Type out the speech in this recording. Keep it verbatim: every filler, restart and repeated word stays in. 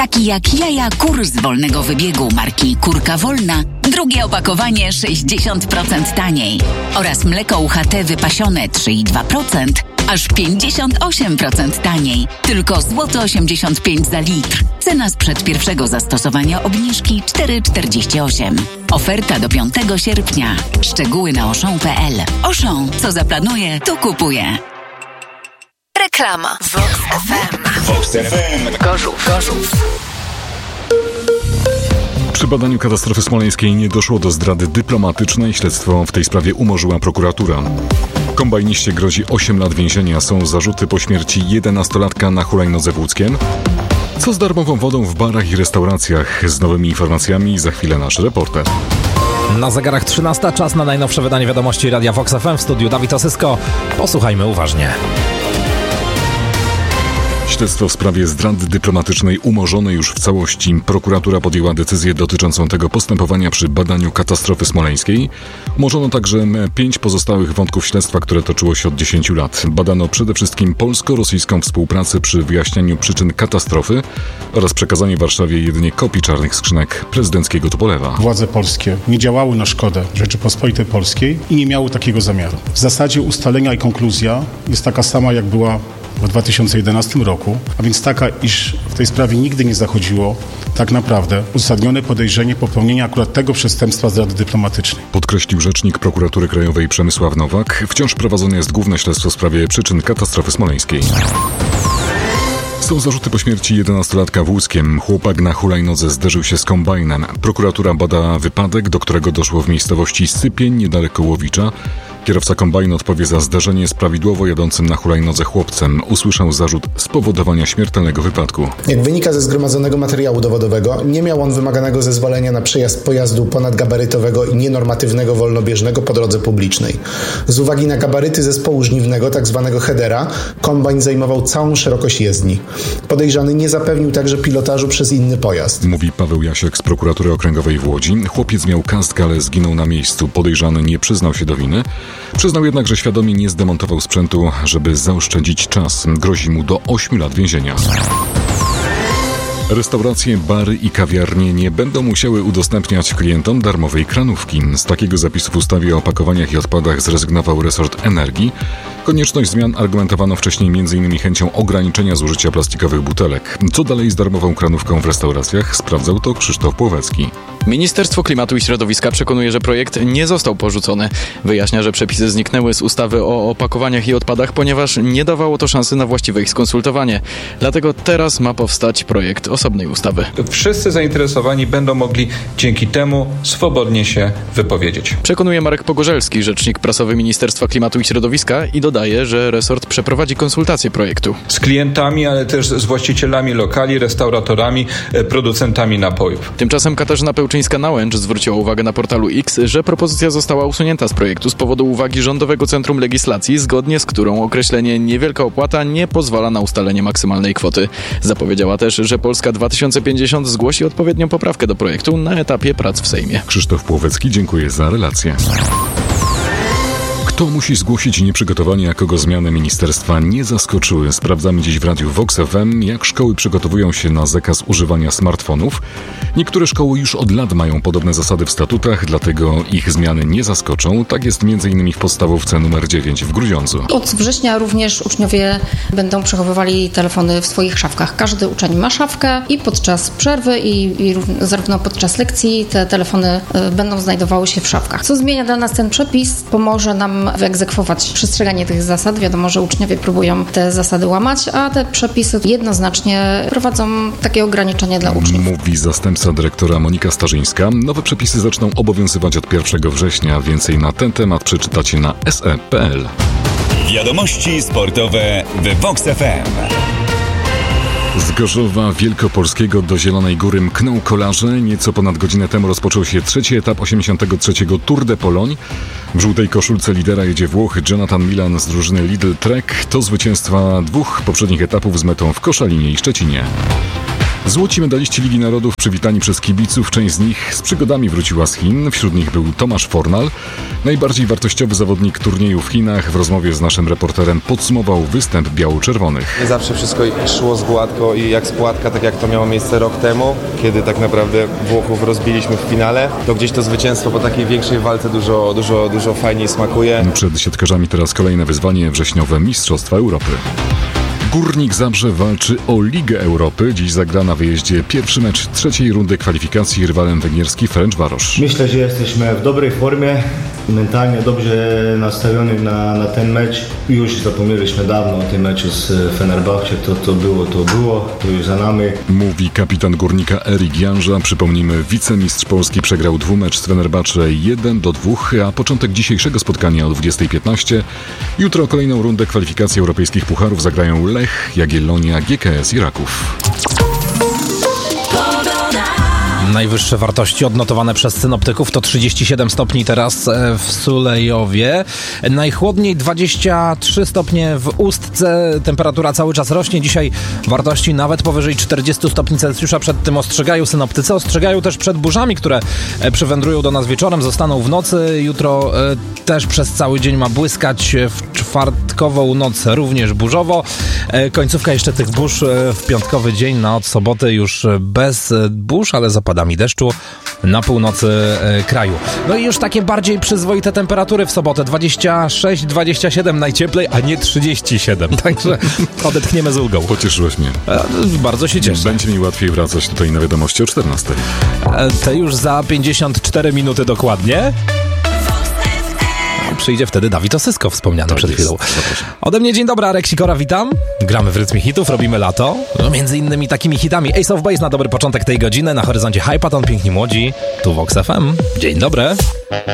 taki jak jaja kur z wolnego wybiegu marki Kurka Wolna, drugie opakowanie sześćdziesiąt procent taniej. Oraz mleko U H T wypasione trzy i dwa procent, aż pięćdziesiąt osiem procent taniej. Tylko złoty osiemdziesiąt pięć za litr. Cena sprzed pierwszego zastosowania obniżki cztery czterdzieści osiem. Oferta do piątego sierpnia. Szczegóły na auchan kropka p l. Auchan, co zaplanuje, to kupuje. Reklama. Vox F M. Vox F M. Gorzów. Gorzów. Przy badaniu katastrofy smoleńskiej nie doszło do zdrady dyplomatycznej. Śledztwo w tej sprawie umorzyła prokuratura. Kombajniście grozi osiem lat więzienia. Są zarzuty po śmierci jedenastolatka na hulajnodze w Łódzkiem. Co z darmową wodą w barach i restauracjach? Z nowymi informacjami za chwilę nasz reporter. Na zegarach trzynasta, czas na najnowsze wydanie wiadomości Radia Vox F M. W studiu Dawid Osysko. Posłuchajmy uważnie. Śledztwo w sprawie zdrady dyplomatycznej umorzone już w całości. Prokuratura podjęła decyzję dotyczącą tego postępowania przy badaniu katastrofy smoleńskiej. Umorzono także pięć pozostałych wątków śledztwa, które toczyło się od dziesięciu lat. Badano przede wszystkim polsko-rosyjską współpracę przy wyjaśnianiu przyczyn katastrofy oraz przekazanie Warszawie jedynie kopii czarnych skrzynek prezydenckiego Tupolewa. Władze polskie nie działały na szkodę Rzeczypospolitej Polskiej i nie miały takiego zamiaru. W zasadzie ustalenia i konkluzja jest taka sama, jak była w dwa tysiące jedenastym roku, a więc taka, iż w tej sprawie nigdy nie zachodziło tak naprawdę uzasadnione podejrzenie popełnienia akurat tego przestępstwa zdrady dyplomatycznej. Podkreślił rzecznik Prokuratury Krajowej Przemysław Nowak. Wciąż prowadzone jest główne śledztwo w sprawie przyczyn katastrofy smoleńskiej. Są zarzuty po śmierci jedenastolatka w Łódzkiem. Chłopak na hulajnodze zderzył się z kombajnem. Prokuratura bada wypadek, do którego doszło w miejscowości Sypień, niedaleko Łowicza. Kierowca kombajnu odpowie za zderzenie z prawidłowo jadącym na hulajnodze chłopcem. Usłyszał zarzut spowodowania śmiertelnego wypadku. Jak wynika ze zgromadzonego materiału dowodowego, nie miał on wymaganego zezwolenia na przejazd pojazdu ponadgabarytowego i nienormatywnego wolnobieżnego po drodze publicznej. Z uwagi na gabaryty zespołu żniwnego, tzw. headera, kombajn zajmował całą szerokość jezdni. Podejrzany nie zapewnił także pilotażu przez inny pojazd. Mówi Paweł Jasiek z Prokuratury Okręgowej w Łodzi. Chłopiec miał kask, ale zginął na miejscu. Podejrzany nie przyznał się do winy. Przyznał jednak, że świadomie nie zdemontował sprzętu, żeby zaoszczędzić czas. Grozi mu do ośmiu lat więzienia. Restauracje, bary i kawiarnie nie będą musiały udostępniać klientom darmowej kranówki. Z takiego zapisu w ustawie o opakowaniach i odpadach zrezygnował resort energii. Konieczność zmian argumentowano wcześniej między innymi chęcią ograniczenia zużycia plastikowych butelek. Co dalej z darmową kranówką w restauracjach? Sprawdzał to Krzysztof Płowecki. Ministerstwo Klimatu i Środowiska przekonuje, że projekt nie został porzucony. Wyjaśnia, że przepisy zniknęły z ustawy o opakowaniach i odpadach, ponieważ nie dawało to szansy na właściwe ich skonsultowanie. Dlatego teraz ma powstać projekt osobnej ustawy. Wszyscy zainteresowani będą mogli dzięki temu swobodnie się wypowiedzieć. Przekonuje Marek Pogorzelski, rzecznik prasowy Ministerstwa Klimatu i Środowiska, i dodaje, że resort przeprowadzi konsultacje projektu. Z klientami, ale też z właścicielami lokali, restauratorami, producentami napojów. Tymczasem Katarzyna Pełczyńska-Nałęcz zwróciła uwagę na portalu X, że propozycja została usunięta z projektu z powodu uwagi Rządowego Centrum Legislacji, zgodnie z którą określenie niewielka opłata nie pozwala na ustalenie maksymalnej kwoty. Zapowiedziała też, że Polska dwa tysiące pięćdziesiąt zgłosi odpowiednią poprawkę do projektu na etapie prac w Sejmie. Krzysztof Płowecki, dziękuję za relację. Kto musi zgłosić nieprzygotowanie, a kogo zmiany ministerstwa nie zaskoczyły? Sprawdzamy dziś w Radiu Vox F M, jak szkoły przygotowują się na zakaz używania smartfonów. Niektóre szkoły już od lat mają podobne zasady w statutach, dlatego ich zmiany nie zaskoczą. Tak jest między innymi w podstawówce numer dziewięć w Grudziądzu. Od września również uczniowie będą przechowywali telefony w swoich szafkach. Każdy uczeń ma szafkę i podczas przerwy i, i zarówno podczas lekcji te telefony y, będą znajdowały się w szafkach. Co zmienia dla nas ten przepis? Pomoże nam wyegzekwować przestrzeganie tych zasad. Wiadomo, że uczniowie próbują te zasady łamać, a te przepisy jednoznacznie prowadzą takie ograniczenia dla uczniów. Mówi zastępca dyrektora Monika Starzyńska. Nowe przepisy zaczną obowiązywać od pierwszego września. Więcej na ten temat przeczytacie na es e kropka pe el. Wiadomości sportowe w Vox F M. Z Gorzowa Wielkopolskiego do Zielonej Góry mkną kolarze. Nieco ponad godzinę temu rozpoczął się trzeci etap osiemdziesiątego trzeciego Tour de Pologne. W żółtej koszulce lidera jedzie Włoch Jonathan Milan z drużyny Lidl Trek. To zwycięstwa dwóch poprzednich etapów z metą w Koszalinie i Szczecinie. Złoci medaliści Ligi Narodów przywitani przez kibiców. Część z nich z przygodami wróciła z Chin. Wśród nich był Tomasz Fornal. Najbardziej wartościowy zawodnik turnieju w Chinach w rozmowie z naszym reporterem podsumował występ biało-czerwonych. Nie zawsze wszystko szło z gładko i jak z płatka, tak jak to miało miejsce rok temu, kiedy tak naprawdę Włochów rozbiliśmy w finale. To gdzieś to zwycięstwo po takiej większej walce dużo, dużo, dużo fajniej smakuje. Przed siatkarzami teraz kolejne wyzwanie, wrześniowe Mistrzostwa Europy. Górnik Zabrze walczy o Ligę Europy. Dziś zagra na wyjeździe pierwszy mecz trzeciej rundy kwalifikacji, rywalem węgierski Ferencvaros. Myślę, że jesteśmy w dobrej formie, mentalnie dobrze nastawiony na, na ten mecz. Już zapomnieliśmy dawno o tym meczu z Fenerbahce. To, to było, to było, to już za nami. Mówi kapitan Górnika Erik Janża. Przypomnijmy, wicemistrz Polski przegrał dwumecz z Fenerbahce jeden do dwóch, a początek dzisiejszego spotkania o dwudziestej piętnaście. Jutro kolejną rundę kwalifikacji europejskich pucharów zagrają Lech, Jagiellonia, G K S i Raków. Najwyższe wartości odnotowane przez synoptyków to trzydzieści siedem stopni teraz w Sulejowie. Najchłodniej dwadzieścia trzy stopnie w Ustce. Temperatura cały czas rośnie. Dzisiaj wartości nawet powyżej czterdzieści stopni Celsjusza. Przed tym ostrzegają synoptycy. Ostrzegają też przed burzami, które przywędrują do nas wieczorem. Zostaną w nocy. Jutro też przez cały dzień ma błyskać. W czwartkową noc również burzowo. Końcówka jeszcze tych burz w piątkowy dzień. Na od soboty już bez burz, ale zapada deszczu na północy e, kraju. No i już takie bardziej przyzwoite temperatury w sobotę. dwadzieścia sześć dwadzieścia siedem najcieplej, a nie trzydzieści siedem. Także odetchniemy z ulgą. Pocieszyłeś mnie. E, bardzo się cieszę. Będzie mi łatwiej wracać tutaj na wiadomości o czternastej. E, te już za pięćdziesiąt cztery minuty dokładnie. Przyjdzie wtedy Dawid Osysko, wspomniany tak przed jest. chwilą. Zapraszam. Ode mnie dzień dobry, Arek Sikora, witam. Gramy w rytmie hitów, robimy lato. No, między innymi takimi hitami Ace of Base na dobry początek tej godziny. Na horyzoncie Hypaton, Piękni Młodzi. Tu Vox F M. Dzień dobry.